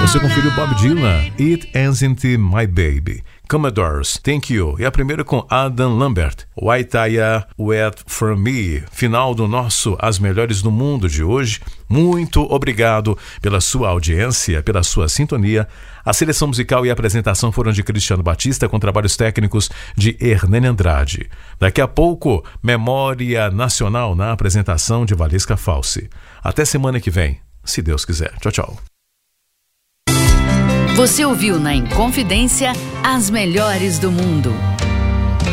Você conferiu Bob Dylan, It Ain't My Baby. Commodores, Thank You. E a primeira com Adam Lambert, White Tire Wet From Me. Final do nosso As Melhores do Mundo de hoje. Muito obrigado pela sua audiência, pela sua sintonia. A seleção musical e a apresentação foram de Cristiano Batista, com trabalhos técnicos de Hernani Andrade. Daqui a pouco, Memória Nacional na apresentação de Valesca Falsi. Até semana que vem, se Deus quiser. Tchau, tchau. Você ouviu na Inconfidência As Melhores do Mundo.